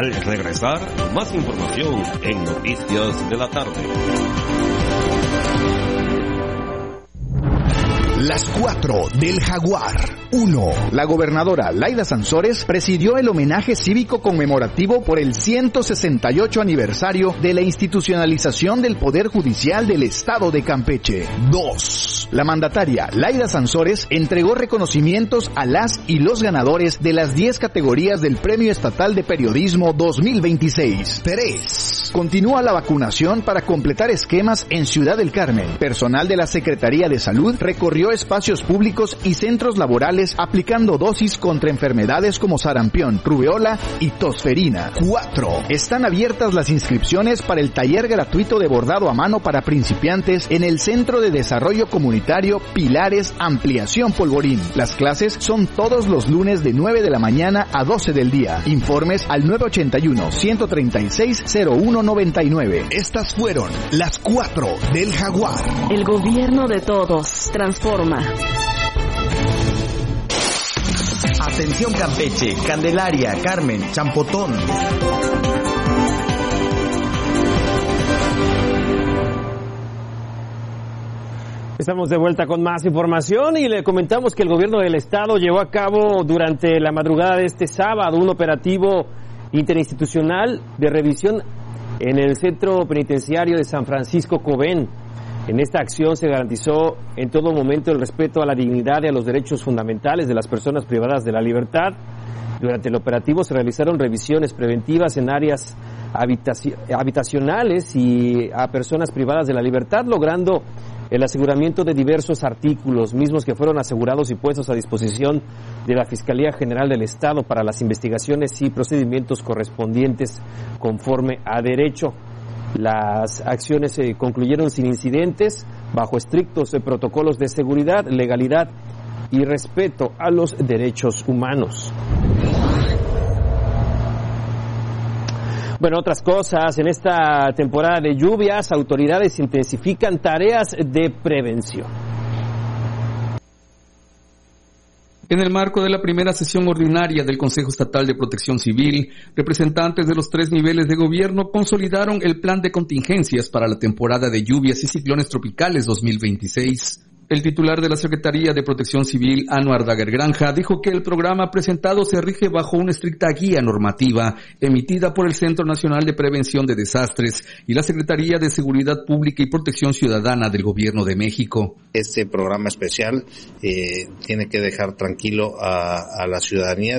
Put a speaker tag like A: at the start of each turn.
A: Al regresar, más información en Noticias de la Tarde.
B: Las 4 del Jaguar. 1. La gobernadora Laida Sansores presidió el homenaje cívico conmemorativo por el 168 aniversario de la institucionalización del Poder Judicial del Estado de Campeche. 2. La mandataria Laida Sansores entregó reconocimientos a las y los ganadores de las 10 categorías del Premio Estatal de Periodismo 2026. 3. Continúa la vacunación para completar esquemas en Ciudad del Carmen. Personal de la Secretaría de Salud recorrió espacios públicos y centros laborales aplicando dosis contra enfermedades como sarampión, rubeola y tosferina. 4. Están abiertas las inscripciones para el taller gratuito de bordado a mano para principiantes en el Centro de Desarrollo Comunitario Pilares Ampliación Polvorín. Las clases son todos los lunes de 9 de la mañana a 12 del día. Informes al 981-136-0199. Estas fueron las 4 del Jaguar.
C: El gobierno de todos transforma.
D: Atención Campeche, Candelaria, Carmen, Champotón.
E: Estamos de vuelta con más información y le comentamos que el gobierno del estado llevó a cabo durante la madrugada de este sábado un operativo interinstitucional de revisión en el centro penitenciario de San Francisco Cobén. En esta acción se garantizó en todo momento el respeto a la dignidad y a los derechos fundamentales de las personas privadas de la libertad. Durante el operativo se realizaron revisiones preventivas en áreas habitacionales y a personas privadas de la libertad, logrando el aseguramiento de diversos artículos, mismos que fueron asegurados y puestos a disposición de la Fiscalía General del Estado para las investigaciones y procedimientos correspondientes conforme a derecho. Las acciones se concluyeron sin incidentes, bajo estrictos protocolos de seguridad, legalidad y respeto a los derechos humanos. Bueno, otras cosas, en esta temporada de lluvias, autoridades intensifican tareas de prevención.
F: En el marco de la primera sesión ordinaria del Consejo Estatal de Protección Civil, representantes de los 3 niveles de gobierno consolidaron el plan de contingencias para la temporada de lluvias y ciclones tropicales 2026. El titular de la Secretaría de Protección Civil, Anuar Daguer Granja, dijo que el programa presentado se rige bajo una estricta guía normativa emitida por el Centro Nacional de Prevención de Desastres y la Secretaría de Seguridad Pública y Protección Ciudadana del Gobierno de México.
G: Este programa especial tiene que dejar tranquilo a la ciudadanía